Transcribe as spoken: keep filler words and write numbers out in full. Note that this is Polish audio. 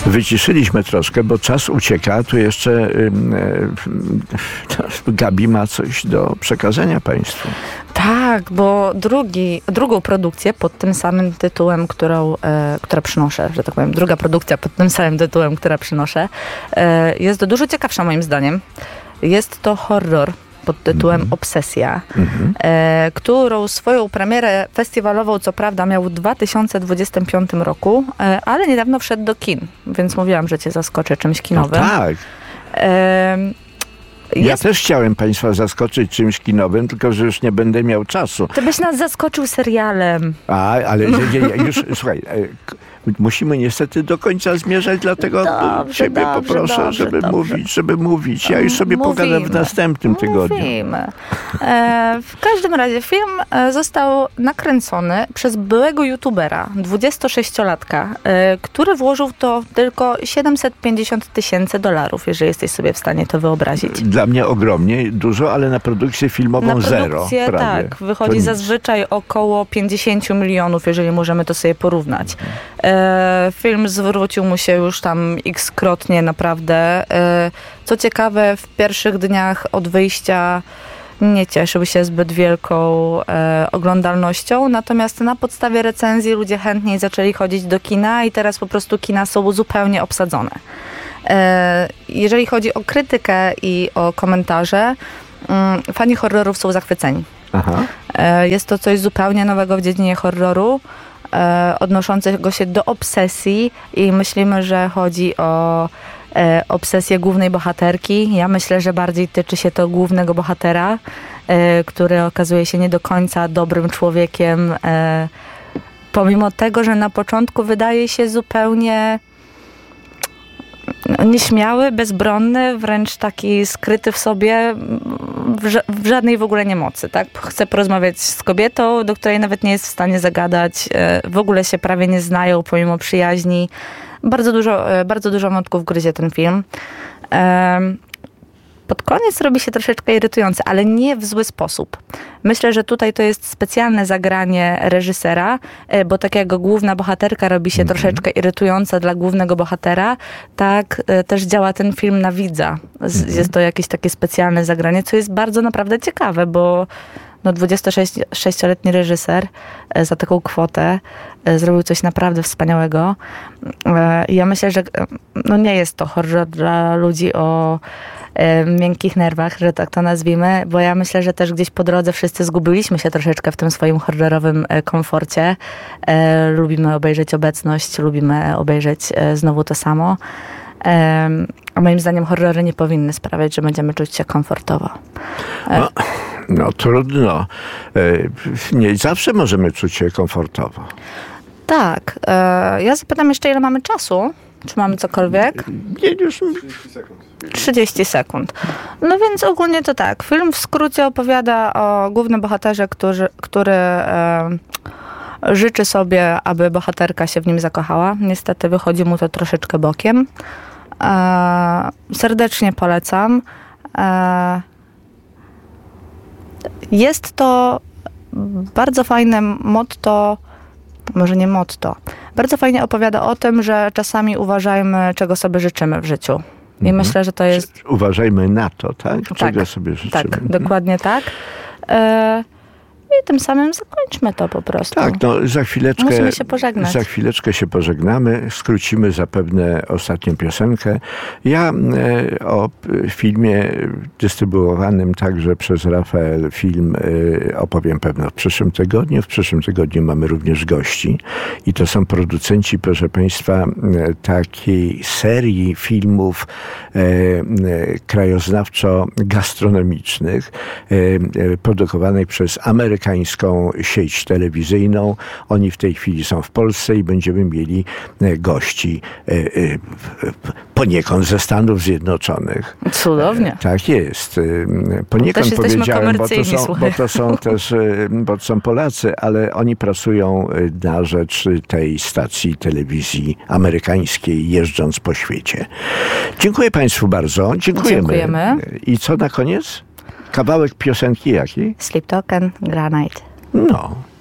Wyciszyliśmy troszkę, bo czas ucieka. Tu jeszcze y, y, Gabi ma coś do przekazania Państwu. Tak, bo drugi, drugą produkcję pod tym samym tytułem, którą, e, która przynoszę, że tak powiem, druga produkcja pod tym samym tytułem, która przynoszę, e, jest dużo ciekawsza moim zdaniem. Jest to horror pod tytułem mm-hmm. Obsesja, mm-hmm. e, którą swoją premierę festiwalową, co prawda, miał w dwa tysiące dwudziestym piątym roku, e, ale niedawno wszedł do kin, więc mówiłam, że cię zaskoczę czymś kinowym. No tak. E, Jest... Ja też chciałem Państwa zaskoczyć czymś kinowym, tylko że już nie będę miał czasu. Ty byś nas zaskoczył serialem. A, ale nie, nie, już, słuchaj, musimy niestety do końca zmierzać, dlatego dobrze, Ciebie dobrze, poproszę, dobrze, żeby dobrze. mówić, żeby mówić. Ja już sobie Mówimy. pogadam w następnym tygodniu. Mówimy. E, w każdym razie film został nakręcony przez byłego youtubera, dwudziestosześciolatka, e, który włożył w to tylko siedemset pięćdziesiąt tysięcy dolarów, jeżeli jesteś sobie w stanie to wyobrazić. Dla mnie ogromnie dużo, ale na produkcję filmową na zero. Produkcję, tak, wychodzi zazwyczaj około pięćdziesiąt milionów, jeżeli możemy to sobie porównać. E, film zwrócił mu się już tam x-krotnie naprawdę. E, co ciekawe, w pierwszych dniach od wyjścia nie cieszył się zbyt wielką e, oglądalnością, natomiast na podstawie recenzji ludzie chętniej zaczęli chodzić do kina i teraz po prostu kina są zupełnie obsadzone. Jeżeli chodzi o krytykę i o komentarze, fani horrorów są zachwyceni. Aha. Jest to coś zupełnie nowego w dziedzinie horroru, odnoszącego się do obsesji i myślimy, że chodzi o obsesję głównej bohaterki. Ja myślę, że bardziej tyczy się to głównego bohatera, który okazuje się nie do końca dobrym człowiekiem, pomimo tego, że na początku wydaje się zupełnie nieśmiały, bezbronny, wręcz taki skryty w sobie, w, ża- w żadnej w ogóle niemocy, tak? Chce porozmawiać z kobietą, do której nawet nie jest w stanie zagadać, w ogóle się prawie nie znają, pomimo przyjaźni. Bardzo dużo, bardzo dużo wątków gryzie ten film. Pod koniec robi się troszeczkę irytujący, ale nie w zły sposób. Myślę, że tutaj to jest specjalne zagranie reżysera, bo tak jak główna bohaterka robi się mm-hmm. troszeczkę irytująca dla głównego bohatera, tak też działa ten film na widza. Mm-hmm. Jest to jakieś takie specjalne zagranie, co jest bardzo naprawdę ciekawe, bo no dwudziestosześcioletni reżyser za taką kwotę zrobił coś naprawdę wspaniałego. Ja myślę, że no nie jest to horror dla ludzi o miękkich nerwach, że tak to nazwijmy, bo ja myślę, że też gdzieś po drodze wszyscy zgubiliśmy się troszeczkę w tym swoim horrorowym komforcie. Lubimy obejrzeć Obecność, lubimy obejrzeć znowu to samo. A moim zdaniem horrory nie powinny sprawiać, że będziemy czuć się komfortowo. No, no trudno. Nie zawsze możemy czuć się komfortowo. Tak. Ja zapytam jeszcze, ile mamy czasu. Czy mamy cokolwiek? Nie, już trzydzieści sekund. trzydzieści sekund. No więc ogólnie to tak. Film w skrócie opowiada o głównym bohaterze, który, który e, życzy sobie, aby bohaterka się w nim zakochała. Niestety wychodzi mu to troszeczkę bokiem. E, serdecznie polecam. E, jest to bardzo fajne motto, może nie motto, bardzo fajnie opowiada o tym, że czasami uważajmy, czego sobie życzymy w życiu. I mhm. myślę, że to jest... Uważajmy na to, tak? Czego tak, sobie życzymy. Tak, mhm. dokładnie tak. E- I tym samym zakończmy to po prostu. Tak, no za chwileczkę... Musimy się pożegnać. Za chwileczkę się pożegnamy. Skrócimy zapewne ostatnią piosenkę. Ja e, o filmie dystrybuowanym także przez Rafael Film e, opowiem pewno w przyszłym tygodniu. W przyszłym tygodniu mamy również gości. I to są producenci, proszę Państwa, e, takiej serii filmów e, e, krajoznawczo-gastronomicznych e, e, produkowanej przez Amerykanów amerykańską sieć telewizyjną. Oni w tej chwili są w Polsce i będziemy mieli gości poniekąd ze Stanów Zjednoczonych. Cudownie. Tak jest. Poniekąd powiedziałem, bo to, są, bo to są też bo to są Polacy, ale oni pracują na rzecz tej stacji telewizji amerykańskiej, jeżdżąc po świecie. Dziękuję Państwu bardzo. Dziękujemy. Dziękujemy. I co na koniec? Kawałek piosenki jakiej? Sleep Token, Granite. No.